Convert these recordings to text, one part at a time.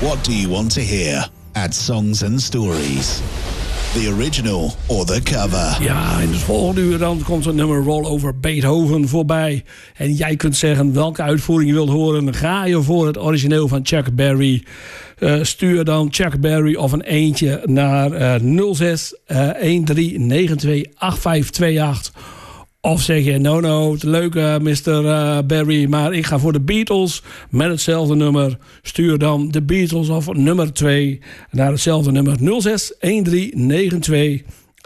What do you want to hear at Songs and Stories? The original or the cover? Ja, in het volgende uur dan komt het nummer Roll Over Beethoven voorbij. En jij kunt zeggen welke uitvoering je wilt horen. Dan ga je voor het origineel van Chuck Berry. Stuur dan Chuck Berry of een eentje naar 06 1392 8528. Of zeg je, no, het leuke Mr. Berry, maar ik ga voor de Beatles met hetzelfde nummer. Stuur dan de Beatles of nummer 2 naar hetzelfde nummer 06 1392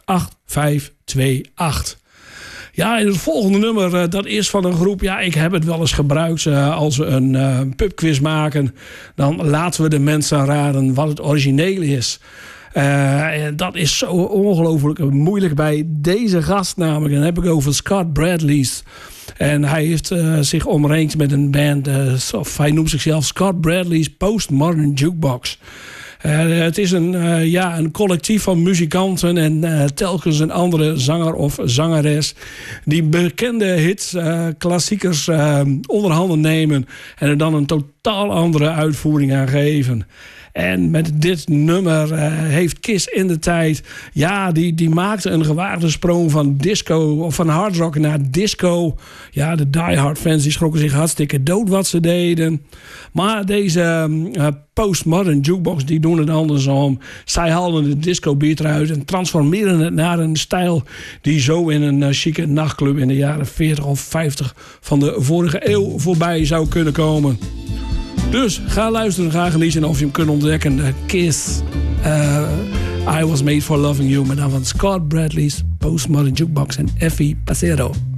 8528. Ja, en het volgende nummer, dat is van een groep. Ja, ik heb het wel eens gebruikt als we een pubquiz maken. Dan laten we de mensen raden wat het origineel is. Dat is zo ongelooflijk moeilijk bij deze gast namelijk. Dan heb ik over Scott Bradlees. En hij heeft zich omringd met een band. Hij noemt zichzelf Scott Bradlees Postmodern Jukebox. Het is een collectief van muzikanten en telkens een andere zanger of zangeres die bekende hits, klassiekers onder handen nemen en er dan een totaal andere uitvoering aan geven. En met dit nummer heeft Kiss in de tijd... Ja, die maakte een gewaagde sprong van disco... of van hardrock naar disco. Ja, de diehard fans die schrokken zich hartstikke dood wat ze deden. Maar deze postmodern jukebox, die doen het andersom. Zij halen de disco beat eruit en transformeren het naar een stijl... die zo in een chique nachtclub in de jaren 40 of 50... van de vorige eeuw voorbij zou kunnen komen. Dus ga luisteren, ga genieten of je hem kunt ontdekken. Kiss, I Was Made For Loving You. Met dan van Scott Bradlees, Postmodern Jukebox en Effie Pasero.